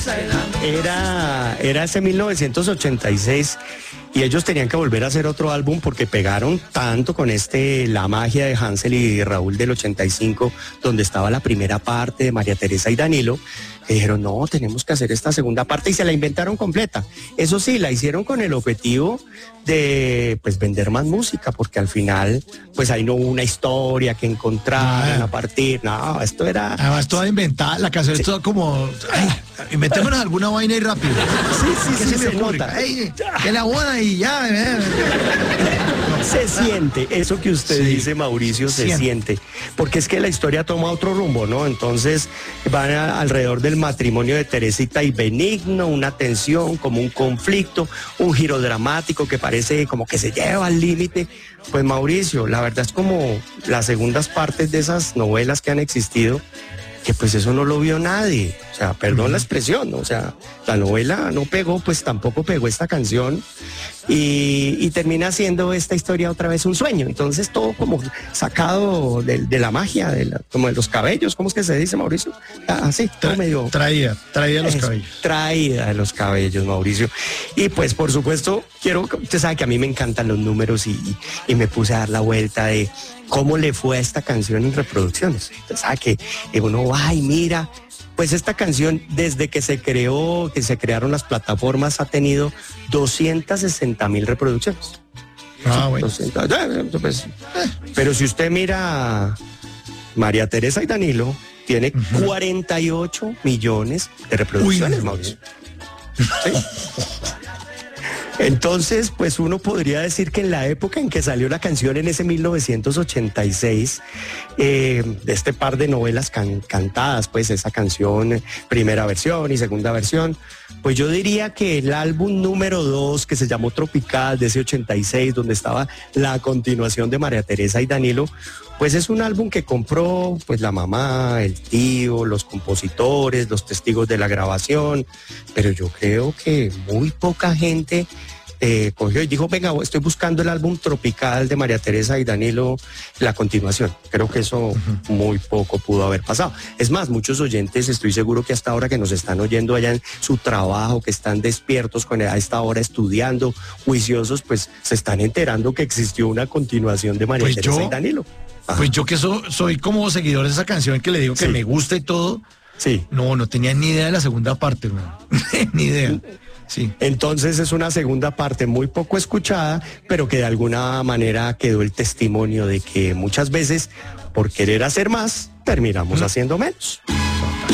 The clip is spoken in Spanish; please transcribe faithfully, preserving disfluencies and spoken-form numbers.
Era, era ese mil novecientos ochenta y seis y ellos tenían que volver a hacer otro álbum porque pegaron tanto con este La Magia de Hansel y Raúl del ochenta y cinco, donde estaba la primera parte de María Teresa y Danilo, que dijeron, no, tenemos que hacer esta segunda parte y se la inventaron completa. Eso sí, la hicieron con el objetivo de pues vender más música, porque al final pues ahí no hubo una historia que encontraron Ah. a partir, no, esto era... Además, toda inventada, la canción es toda como. Ay, inventémonos alguna vaina y rápido. Sí, sí, ¿Qué sí, se me se ocurre? nota. Ay, que la boda y ya. eh. Se siente, eso que usted Sí. dice, Mauricio, se Siente. siente, porque es que la historia toma otro rumbo, ¿no? Entonces van a- alrededor del matrimonio de Teresita y Benigno, una tensión, como un conflicto, un giro dramático que parece como que se lleva al límite. Pues Mauricio, la verdad es como las segundas partes de esas novelas que han existido, que pues eso no lo vio nadie, o sea, perdón la expresión, ¿no? O sea, la novela no pegó, pues tampoco pegó esta canción y, y termina siendo esta historia otra vez un sueño, entonces todo como sacado de, de la magia, de la- como de los cabellos, ¿cómo es que se dice, Mauricio? Así, todo Tra- medio... Traída, traída los Eso, cabellos. Traída de los cabellos, Mauricio. Y pues, por supuesto, quiero, usted sabe que a mí me encantan los números y, y- y me puse a dar la vuelta de cómo le fue a esta canción en reproducciones. Usted sabe que uno, ay, mira, pues esta canción, desde que se creó, que se crearon las plataformas, ha tenido doscientas sesenta mil reproducciones. Ah, bueno. doscientas, eh, pues, eh, pero si usted mira María Teresa y Danilo, tiene cuarenta y ocho millones de reproducciones, Uy. Mauricio. Sí. Entonces, pues uno podría decir que en la época en que salió la canción, en ese mil novecientos ochenta y seis, eh, de este par de novelas can- cantadas, pues esa canción, eh, primera versión y segunda versión, pues yo diría que el álbum número dos, que se llamó Tropical, de ese ochenta y seis, donde estaba la continuación de María Teresa y Danilo, pues es un álbum que compró pues la mamá, el tío, los compositores, los testigos de la grabación, pero yo creo que muy poca gente eh, cogió y dijo, venga, estoy buscando el álbum Tropical de María Teresa y Danilo, la continuación. Creo que eso muy poco pudo haber pasado. Es más, muchos oyentes, estoy seguro que hasta ahora que nos están oyendo allá en su trabajo, que están despiertos con a esta hora estudiando, juiciosos, pues se están enterando que existió una continuación de María Pues Teresa yo- y Danilo. Ajá. Pues yo que so- soy como seguidor de esa canción que le digo que Sí. me gusta y todo. Sí. No, no tenía ni idea de la segunda parte, hermano. Ni idea. Sí. Entonces es una segunda parte muy poco escuchada, pero que de alguna manera quedó el testimonio de que muchas veces por querer hacer más, terminamos haciendo menos.